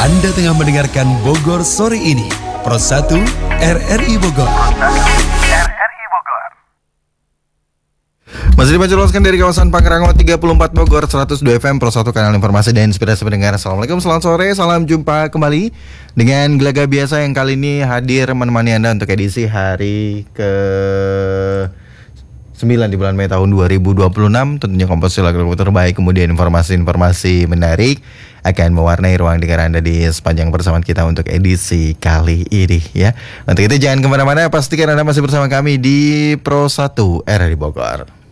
Anda tengah mendengarkan Bogor Sore ini, Pro 1 RRI Bogor. Masih dipancarkan dari kawasan Pangrango 34 Bogor, 102 FM Pro 1 kanal informasi dan inspirasi pendengar. Assalamualaikum, selamat sore, salam jumpa kembali dengan Gelaga Biasa yang kali ini hadir menemani Anda untuk edisi hari ke 9 di bulan Mei tahun 2026. Tentunya komposisi lagu-lagu terbaik, kemudian informasi-informasi menarik akan mewarnai ruang dengar Anda di sepanjang persamaan kita untuk edisi kali ini ya. Untuk itu jangan kemana-mana, pastikan Anda masih bersama kami di Pro 1 RRI Bogor.